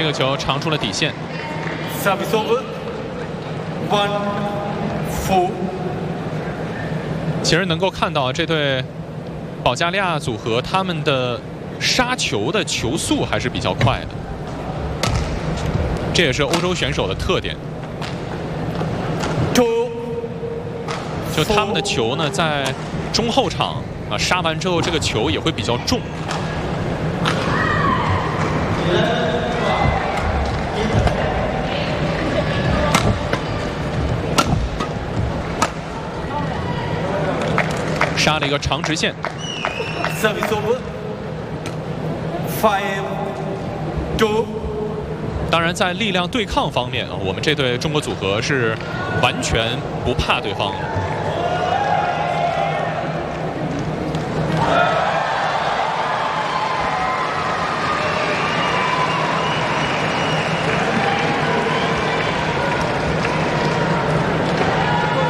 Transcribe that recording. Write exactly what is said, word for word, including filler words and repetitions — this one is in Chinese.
这个球长出了底线。 Service over. One, four. 其实能够看到这对保加利亚组合，他们的杀球的球速还是比较快的，这也是欧洲选手的特点。 就他们的球呢，在中后场啊杀完之后，这个球也会比较重。杀了一个长直线。 Service over. Five, two. 当然，在力量对抗方面啊，我们这对中国组合是完全不怕对方的。